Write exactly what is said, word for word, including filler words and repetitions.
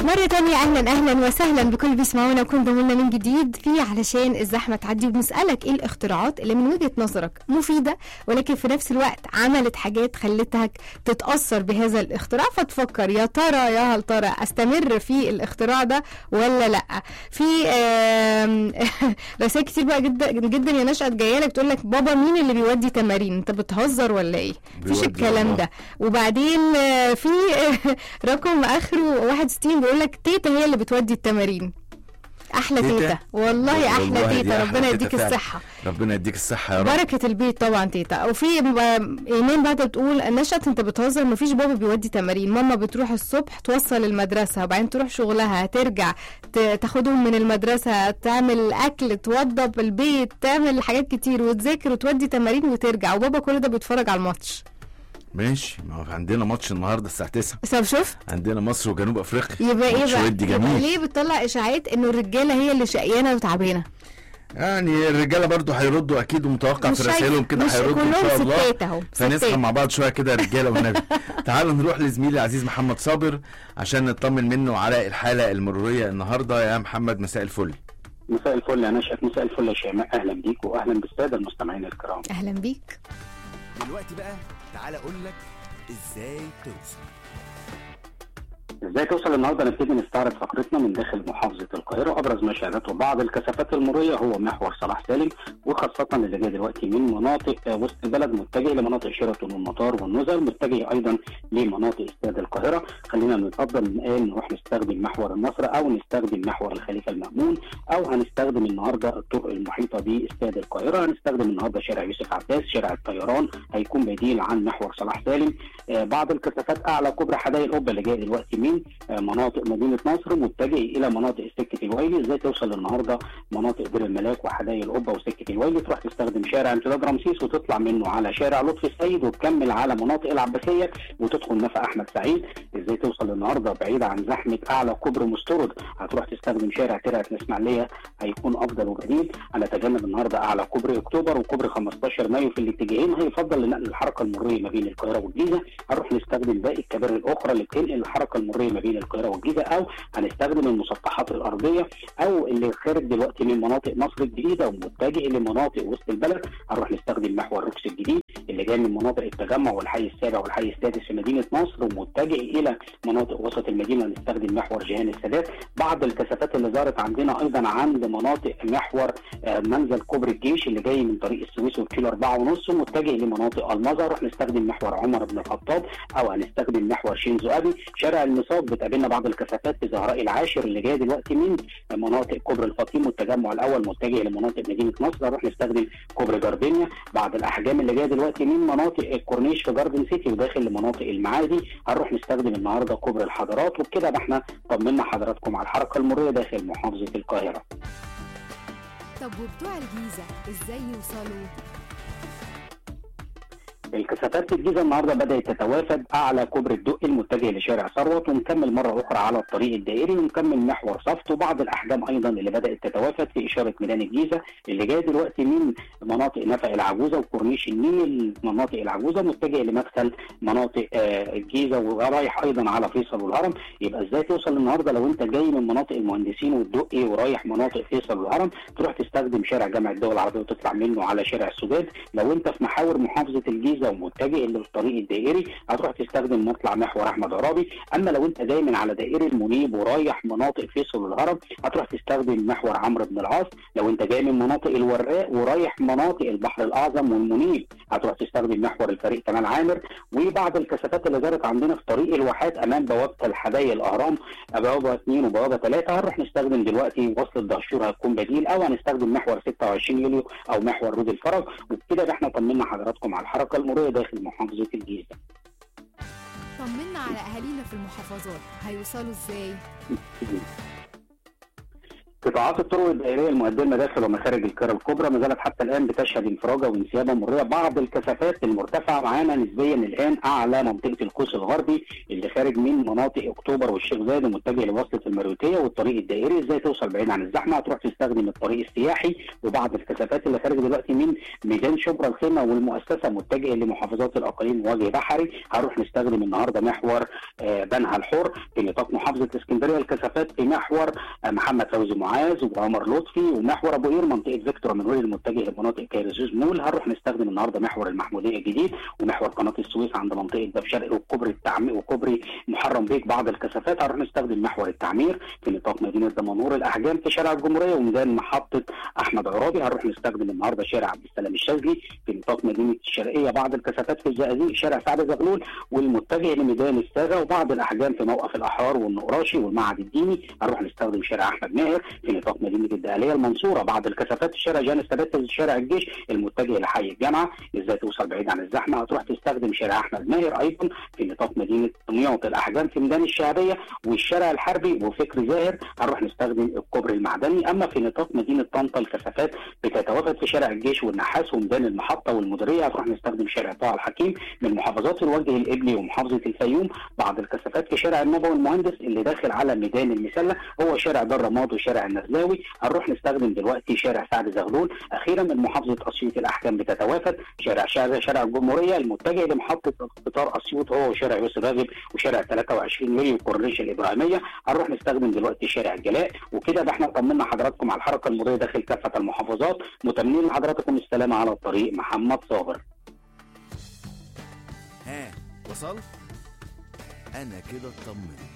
مرة تانية أهلا أهلا وسهلا بكل بيسمعونا وكون ضمنا من جديد في علشان الزحمة تعدي. وبنسألك إيه الاختراعات اللي من وجهة نظرك مفيدة ولكن في نفس الوقت عملت حاجات خلتك تتأثر بهذا الاختراع، فتفكر يا ترى يا هل ترى أستمر في الاختراع ده ولا لأ. في رسائل كتير بقى جدا جدا يا نشأت جايه لك تقول لك بابا مين اللي بيودي تمارين؟ انت بتهزر ولا ايه؟ مفيش الكلام ده. وبعدين في رقم اخره واحد وستين بيقول لك تيتا هي اللي بتودي التمارين. احلى تيتا, تيتا. والله احلى تيتا، ربنا يديك الصحه. ربنا يديك الصحه يا رب. بركه البيت طبعا تيتا. وفي ايمان بعد بتقول نشأت انت بتهزر، مفيش بابا بيودي تمارين، ماما بتروح الصبح توصل المدرسه وبعدين تروح شغلها، ترجع تاخدهم من المدرسه، تعمل اكل، توضب البيت، تعمل حاجات كتير وتذاكر وتودي تمارين وترجع، وبابا كل ده بيتفرج على الماتش. ماشي، ما هو عندنا ماتش النهارده الساعه تسعة. طب شوف عندنا مصر وجنوب افريقيا. يبقى ايه بقى؟ يبقى ليه بتطلع اشاعات انه الرجاله هي اللي شقيانه وتعبانه؟ يعني الرجاله برضو هيردوا اكيد، ومتوقع في رسائلهم كده هيردوا ان شاء الله. فنسخن مع بعض شويه كده رجاله والنبي. تعالوا نروح لزميلي العزيز محمد صابر عشان نطمن منه على الحاله المروريه النهارده. يا محمد مساء الفل. مساء الفل يا نشأت، مساء الفل يا شيماء، اهلا بيك واهلا بالساده المستمعين الكرام. اهلا بيك. دلوقتي بقى تعالى اقول لك ازاي توصل. ازاي توصل النهارده؟ نبتدي نستعرض فقرتنا من داخل محافظه القاهره. ابرز ما شهدته بعض الكثافات المروريه هو محور صلاح سالم، وخاصه اللي جاي دلوقتي من مناطق وسط البلد متجه لمناطق شيراتون والمطار والنزل، متجه ايضا لمناطق استاد القاهره. خلينا نتفضل الان نروح نستخدم محور النصر او نستخدم محور الخليفه المأمون، او هنستخدم النهارده الطرق المحيطه باستاد القاهره. هنستخدم النهارده شارع يوسف عباس، شارع الطيران هيكون بديل عن محور صلاح سالم. آه بعض الكثافات اعلى كوبري حدائق القبه اللي جاي دلوقتي من مناطق مدينه نصر متجه الى مناطق سكه الويلي. ازاي توصل النهارده مناطق دير الملاك وحدائق القبه وسكه الويلي؟ تروح تستخدم شارع امتداد رمسيس وتطلع منه على شارع لطفي السيد وتكمل على مناطق العباسيه وتدخل نفق احمد سعيد. ازاي توصل النهارده بعيد عن زحمه اعلى كوبري مسترد؟ هتروح تستخدم شارع ترعه الاسماعيليه هيكون افضل وجديد. هنتجنب النهارده اعلى كوبري اكتوبر وكوبري خمستاشر مايو في الاتجاهين، هيفضل لنقل الحركه المروريه ما بين القاهره والجيزه. هنروح نستخدم باقي الكباري الاخرى اللي بتنقل الحركه المروريه ما بين القاهره والجيزه، او هنستخدم المسطحات الارضيه او اللي خارج دلوقتي من مناطق مصر الجديده ومتجه لمناطق وسط البلد. هنروح نستخدم محور روكس الجديد اللي جاي من مناطق التجمع والحي السابع والحي السادس في مدينه نصر ومتجه الى مناطق وسط المدينه. نستخدم محور جهان السادات. بعض الكثافات اللي ظهرت عندنا ايضا عند مناطق محور منزل كوبري الجيش اللي جاي من طريق السويس والكيلو أربعة ونص ومتجه لمناطق المظهر. نروح نستخدم محور عمر بن الخطاب او هنستخدم محور شينزو ابي. شارع المصاب بتقابلنا بعض الكثافات في زهراء العاشر اللي جاي دلوقتي من مناطق كوبري الفاطمي والتجمع الاول متجه لمناطق مدينه نصر. نروح نستخدم كوبري جاردينيا. بعد الاحجام اللي جايه دلوقتي من مناطق الكورنيش في جاردن سيتي وداخل لمناطق المعادي هنروح نستخدم النهارده كوبري الحضارات. وبكده احنا طمنا حضراتكم على الحركه المروريه داخل محافظه القاهره. طب وبتوع الجيزه ازاي يوصلوا؟ الكثافات في الجيزه النهارده بدات تتوافد اعلى كوبري الدقي المتجه لشارع ثروت، ونكمل مره اخرى على الطريق الدائري ونكمل محور صفت. وبعض الاحجام ايضا اللي بدات تتوافد في اشاره ميدان الجيزه اللي جاي دلوقتي من مناطق نفق العجوزه وكورنيش النيل. مناطق العجوزه متجه لمدخل مناطق آه الجيزه ورايح ايضا على فيصل والهرم. يبقى ازاي توصل النهارده لو انت جاي من مناطق المهندسين والدقي ورايح مناطق فيصل والهرم؟ تروح تستخدم شارع جامع الدول العربيه وتطلع منه على شارع السودان. لو انت في محاور محافظه الجيزه ومتجه للطريق الدائري هتروح تستخدم مطلع محور احمد عرابي. اما لو انت جاي من على دائري المنيب ورايح مناطق فيصل والهرم هتروح تستخدم محور عمرو بن العاص. لو انت جاي من مناطق الوراق ورايح مناطق البحر الاعظم والمنيب هتروح تستخدم محور الفريق كمال عامر. وبعض الكثافات اللي ظهرت عندنا في طريق الواحات امام بوابه الحدائق الاهرام بوابه اثنين وبوابه ثلاثة هنروح نستخدم دلوقتي وصل الدهشور هتكون بديل، او هنستخدم محور ستة وعشرين يوليو او محور رود الفرج. وبكده احنا طمنا حضراتكم على الحركه المروريه داخل محافظه الجيزه. طمنا على اهالينا في المحافظات هيوصلوا ازاي؟ قطاعات الطرق الدائريه المؤديه مداخل ومخارج القاهره الكبرى ما زالت حتى الان بتشهد انفراجه وانسيابه مريه. بعض الكثافات المرتفعه معانا نسبيا الان اعلى منطقه القوس الغربي اللي خارج من مناطق اكتوبر والشيخ زايد ومتجه لوصله المروتيه والطريق الدائري. ازاي توصل بعيد عن الزحمه؟ هتروح تستخدم الطريق السياحي. وبعض الكثافات اللي خارج دلوقتي من ميدان شبرا الخيمه والمؤسسه متجه لمحافظات الاقاليم ووجه بحري، هنروح نستخدم النهارده محور آه بنها الحر. في نطاق محافظه اسكندريه الكثافات في محور آه محمد فوزي معاذ وعمر لطفي ومحور ابو قير منطقه فيكتور منويل المتجه لمناطق كايرزوز مول. هنروح نستخدم النهارده محور المحموديه الجديد ومحور قناه السويس عند منطقه باب شرقي وكوبري التعمير وكوبري محرم بيك. بعض الكثافات هنروح نستخدم محور التعمير في نطاق مدينه دمنهور الاحجام في شارع الجمهوريه وميدان محطه احمد عرابي. هنروح نستخدم النهارده شارع عبد السلام الشاذلي في نطاق مدينه الشرقيه. بعض الكثافات في الزقازيق شارع سعد زغلول والمتجه لميدان الساغه. وبعض الاحجام في موقف الاحرار والنقراشي والمعهد الديني. هنروح نستخدم شارع احمد ماهر في نطاق مدينه الدقهليه المنصوره. بعض الكثافات في شارع جان السادات شارع الجيش المتجه لحي الجامعه. ازاي توصل بعيد عن الزحمه؟ هتروح تستخدم شارع احمد ماهر ايضا في نطاق مدينه دمياط الاحجام في ميدان الشعبيه والشارع الحربي وفكر زاهر. هنروح نستخدم الكوبري المعدني. اما في نطاق مدينه طنطا الكثافات بتتوافد في شارع الجيش والنحاس وميدان المحطه والمديريه. هتروح نستخدم شارع طه الحكيم من محافظات الوجه القبلي ومحافظه الفيوم. بعض الكثافات في شارع النبوي المهندس اللي داخل على ميدان المسله هو شارع دار رماد وشارع النزلاوي. هنروح نستخدم دلوقتي شارع سعد زغلول. اخيرا من محافظه اسيوط الاحكام بتتوافد شارع شارع شارع الجمهوريه المتجه لمحطه قطار اسيوط هو شارع يوسف راغب وشارع ثلاثة وعشرين يوليو وكورنيش الابراهيميه. هنروح نستخدم دلوقتي شارع الجلاء. وكده ده احنا طمنا حضراتكم على الحركه المروريه داخل كافه المحافظات. متمنين لحضراتكم السلامه على الطريق. محمد صابر. ها وصلت؟ انا كده اطمنت.